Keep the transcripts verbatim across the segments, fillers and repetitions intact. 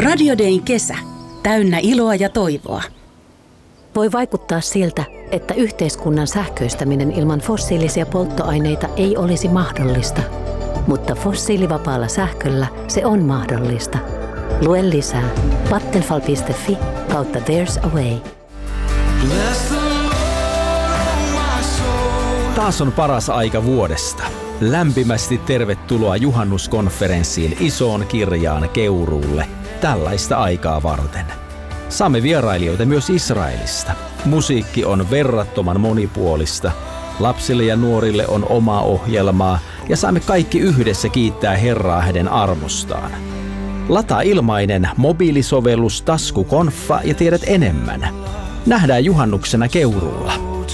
Radio Dayn kesä. Täynnä iloa ja toivoa. Voi vaikuttaa siltä, että yhteiskunnan sähköistäminen ilman fossiilisia polttoaineita ei olisi mahdollista. Mutta fossiilivapaalla sähköllä se on mahdollista. Lue lisää vattenfall piste fi kautta There's a Way. Taas on paras aika vuodesta. Lämpimästi tervetuloa juhannuskonferenssiin Isoon Kirjaan Keuruulle tällaista aikaa varten. Saamme vierailijoita myös Israelista. Musiikki on verrattoman monipuolista. Lapsille ja nuorille on omaa ohjelmaa ja saamme kaikki yhdessä kiittää Herraa hänen armostaan. Lataa ilmainen mobiilisovellus Taskukonfa ja tiedät enemmän. Nähdään juhannuksena Keuruulla.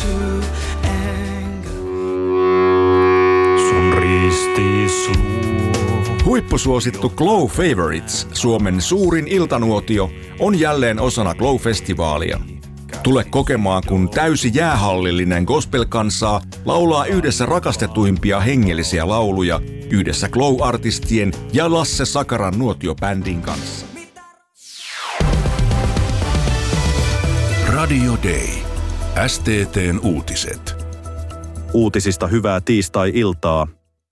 Sun ristis Huippusuosittu Glow Favorites, Suomen suurin iltanuotio, on jälleen osana Glow-festivaalia. Tule kokemaan, kun täysi jäähallillinen gospel-kansaa laulaa yhdessä rakastetuimpia hengellisiä lauluja yhdessä Glow-artistien ja Lasse Sakaran nuotiobändin kanssa. Radio Day. S T T:n uutiset. Uutisista hyvää tiistai-iltaa.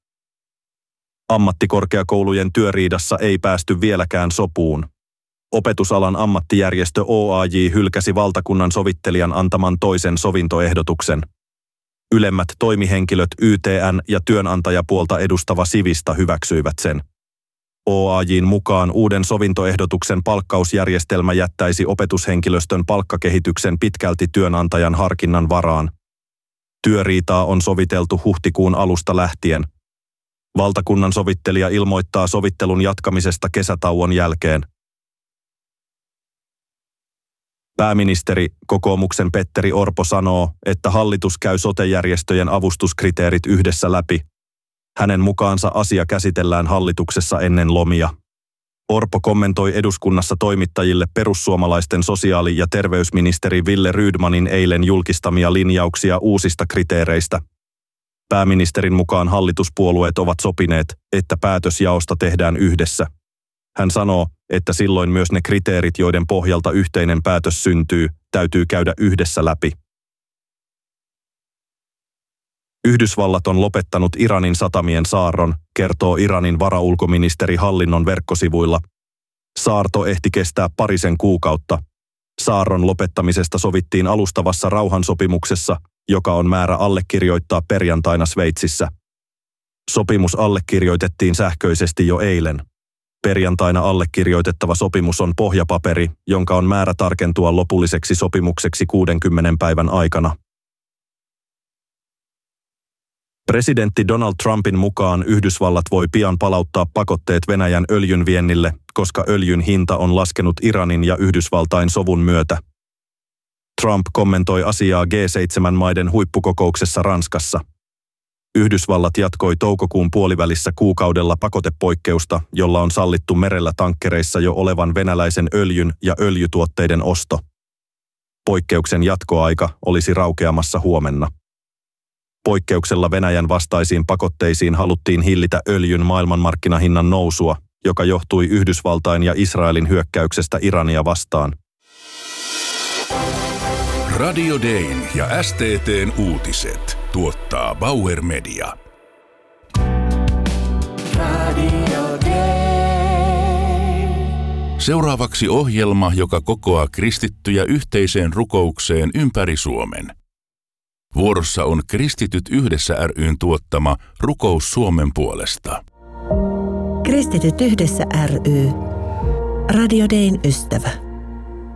Ammattikorkeakoulujen työriidassa ei päästy vieläkään sopuun. Opetusalan ammattijärjestö O A J hylkäsi valtakunnan sovittelijan antaman toisen sovintoehdotuksen. Ylemmät toimihenkilöt Y T N ja työnantajapuolta edustava Sivista hyväksyivät sen. O A J:n mukaan uuden sovintoehdotuksen palkkausjärjestelmä jättäisi opetushenkilöstön palkkakehityksen pitkälti työnantajan harkinnan varaan. Työriitaa on soviteltu huhtikuun alusta lähtien. Valtakunnan sovittelija ilmoittaa sovittelun jatkamisesta kesätauon jälkeen. Pääministeri, kokoomuksen Petteri Orpo sanoo, että hallitus käy sote-järjestöjen avustuskriteerit yhdessä läpi. Hänen mukaansa asia käsitellään hallituksessa ennen lomia. Orpo kommentoi eduskunnassa toimittajille perussuomalaisten sosiaali- ja terveysministeri Ville Rydmanin eilen julkistamia linjauksia uusista kriteereistä. Pääministerin mukaan hallituspuolueet ovat sopineet, että päätös jaosta tehdään yhdessä. Hän sanoo, että silloin myös ne kriteerit, joiden pohjalta yhteinen päätös syntyy, täytyy käydä yhdessä läpi. Yhdysvallat on lopettanut Iranin satamien saarron, kertoo Iranin varaulkoministeri hallinnon verkkosivuilla. Saarto ehti kestää parisen kuukautta. Saarron lopettamisesta sovittiin alustavassa rauhansopimuksessa, joka on määrä allekirjoittaa perjantaina Sveitsissä. Sopimus allekirjoitettiin sähköisesti jo eilen. Perjantaina allekirjoitettava sopimus on pohjapaperi, jonka on määrä tarkentua lopulliseksi sopimukseksi kuudenkymmenen päivän aikana. Presidentti Donald Trumpin mukaan Yhdysvallat voi pian palauttaa pakotteet Venäjän öljyn viennille, koska öljyn hinta on laskenut Iranin ja Yhdysvaltain sovun myötä. Trump kommentoi asiaa G seitsemän maiden huippukokouksessa Ranskassa. Yhdysvallat jatkoi toukokuun puolivälissä kuukaudella pakotepoikkeusta, jolla on sallittu merellä tankkereissa jo olevan venäläisen öljyn ja öljytuotteiden osto. Poikkeuksen jatkoaika olisi raukeamassa huomenna. Poikkeuksella Venäjän vastaisiin pakotteisiin haluttiin hillitä öljyn maailmanmarkkinahinnan nousua, joka johtui Yhdysvaltain ja Israelin hyökkäyksestä Irania vastaan. Radio Dayn ja S T T:n uutiset tuottaa Bauer Media. Radio Day. Seuraavaksi ohjelma, joka kokoaa kristittyjä yhteiseen rukoukseen ympäri Suomen. Vuorossa on Kristityt yhdessä ry:n tuottama Rukous Suomen puolesta. Kristityt yhdessä ry. Radio Dayn ystävä.